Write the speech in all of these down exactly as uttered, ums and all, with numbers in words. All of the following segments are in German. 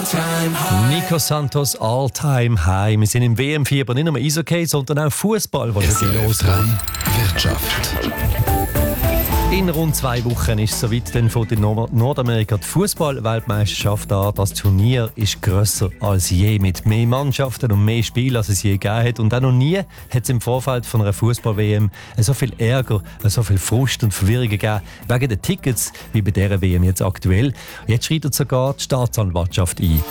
Nico Santos, All Time High. Wir sind im W M-Fieber, nicht nur Eishockey, sondern auch Fußball, was hier losgeht. Wirtschaft. In rund zwei Wochen ist es soweit denn von der Nordamerika die Fußball-Weltmeisterschaft an. Das Turnier ist grösser als je, mit mehr Mannschaften und mehr Spielen, als es je gegeben hat. Und auch noch nie hat es im Vorfeld von einer Fußball-W M so viel Ärger, so viel Frust und Verwirrung gegeben, wegen den Tickets, wie bei dieser W M jetzt aktuell. Jetzt schreitet sogar die Staatsanwaltschaft ein.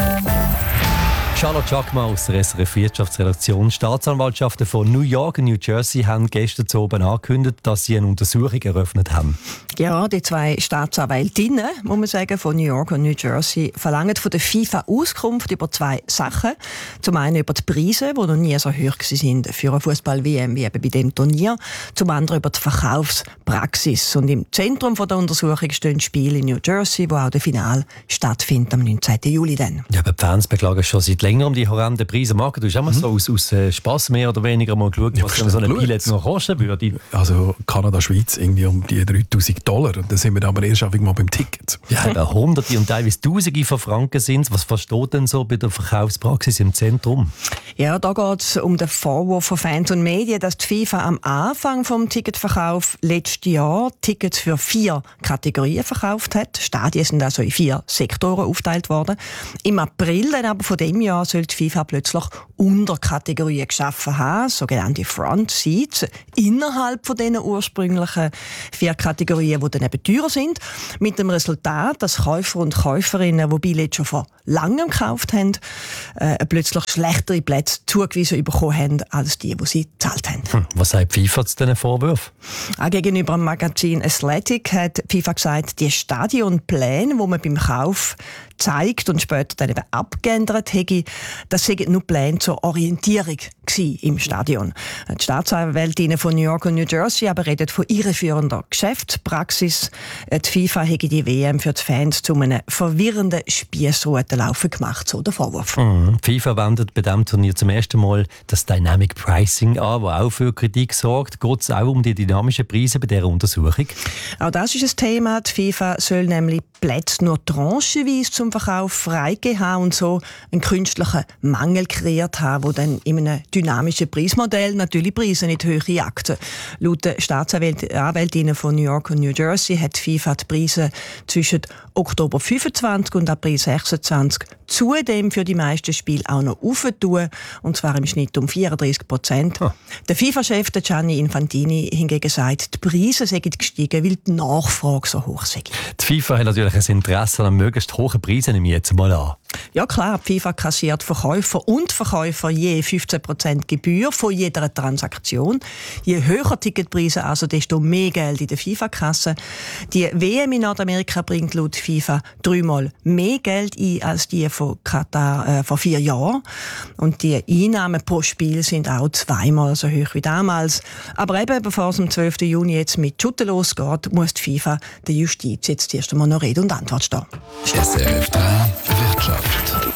Charlotte Schackmann aus der S R F-Wirtschaftsredaktion. Staatsanwaltschaften von New York und New Jersey haben gestern zu oben angekündigt, dass sie eine Untersuchung eröffnet haben. Ja, die zwei Staatsanwältinnen, muss man sagen, von New York und New Jersey, verlangen von der FIFA Auskunft über zwei Sachen. Zum einen über die Preise, die noch nie so hoch waren für eine Fußball-W M wie eben bei diesem Turnier. Zum anderen über die Verkaufspraxis. Und im Zentrum der Untersuchung stehen Spiele in New Jersey, wo auch das Finale stattfindet am neunzehnten Juli. Dann. Ja, aber die Fans beklagen schon seit länger um die horrenden Preise. Marco, du hast immer mhm. so aus, aus äh, Spass mehr oder weniger mal geschaut, was ja, so ein Billett noch kosten würde. Also Kanada, Schweiz irgendwie um die dreitausend Dollar. Und dann sind wir aber erst mal beim Ticket. Ja, eben Hunderte und teilweise Tausende von Franken sind. Was versteht denn so bei der Verkaufspraxis im Zentrum? Ja, da geht es um den Vorwurf von Fans und Medien, dass die FIFA am Anfang vom Ticketverkauf letztes Jahr Tickets für vier Kategorien verkauft hat. Stadien sind also in vier Sektoren aufgeteilt worden. Im April dann aber von dem Jahr soll die FIFA plötzlich Unterkategorien geschaffen haben, sogenannte Front Seats, innerhalb von diesen ursprünglichen vier Kategorien, die dann eben teurer sind, mit dem Resultat, dass Käufer und Käuferinnen, die Billette schon vor langem gekauft haben, äh, plötzlich schlechtere Plätze zugewiesen bekommen haben, als die, die sie gezahlt haben. Hm, was sagt die FIFA zu diesen Vorwürfen? Auch gegenüber dem Magazin Athletic hat die FIFA gesagt, die Stadionpläne, die man beim Kauf zeigt und später dann eben abgeändert hätte, das seien nur Pläne zur Orientierung im Stadion. Die Staatsanwältinnen von New York und New Jersey aber redet von irreführender Geschäftspraxis. Die FIFA hätte die W M für die Fans zu einem verwirrenden Spiessroutenlaufen gemacht, so der Vorwurf. Mhm. Die FIFA wendet bei diesem Turnier zum ersten Mal das Dynamic Pricing an, das auch für Kritik sorgt. Geht es auch um die dynamischen Preise bei dieser Untersuchung? Auch das ist ein Thema. Die FIFA soll nämlich Plätze nur tranchenweise zum Verkauf freigegeben haben und so einen künstlichen Mangel kreiert haben, der dann in einem dynamischen Preismodell natürlich Preise nicht höher jagt. Laut den Staatsanwältinnen von New York und New Jersey hat die FIFA die Preise zwischen Oktober fünfundzwanzig und April sechsundzwanzig zudem für die meisten Spiele auch noch aufgetan, und zwar im Schnitt um vierunddreißig Prozent. Oh. Der FIFA-Chef Gianni Infantini hingegen sagt, die Preise seien gestiegen, weil die Nachfrage so hoch sei. Die FIFA hat natürlich ein Interesse an möglichst hohen Preisen, nehme ich jetzt mal an. Ja klar, die FIFA kassiert Verkäufer und Verkäufer je fünfzehn Prozent Gebühr von jeder Transaktion. Je höher Ticketpreise, also desto mehr Geld in der FIFA-Kasse. Die W M in Nordamerika bringt laut FIFA dreimal mehr Geld ein als die von Katar äh, vor vier Jahren. Und die Einnahmen pro Spiel sind auch zweimal so hoch wie damals. Aber eben, bevor es am zwölften Juni jetzt mit Schutten losgeht, muss die FIFA der Justiz jetzt erst einmal noch Rede und Antwort stehen. S R F drei Wirtschaft.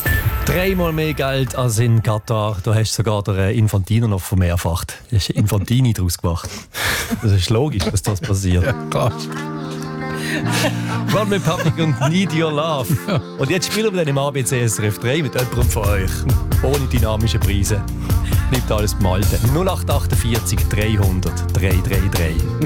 Dreimal mehr Geld als in Katar. Da hast du sogar der Infantino noch vermehrfacht. Du hast Infantini daraus gemacht. Das ist logisch, dass das passiert. Ja, klar. Run with Public und Need Your Love. Und jetzt spielen wir dann im A B C S R F drei mit jemandem von euch. Ohne dynamische Preise. Bleibt alles beim Alten. null acht acht vier dreihundert dreihundertdreiunddreißig.